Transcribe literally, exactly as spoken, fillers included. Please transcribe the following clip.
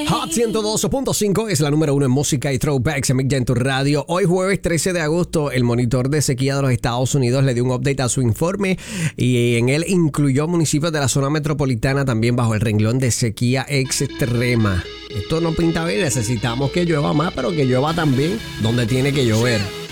Hot ciento dos punto cinco es la número uno en música y throwbacks en Mick en tu radio. Hoy jueves trece de agosto, el monitor de sequía de los Estados Unidos le dio un update a su informe y en él incluyó municipios de la zona metropolitana también bajo el renglón de sequía extrema. Esto no pinta bien, necesitamos que llueva más, pero que llueva también donde tiene que llover.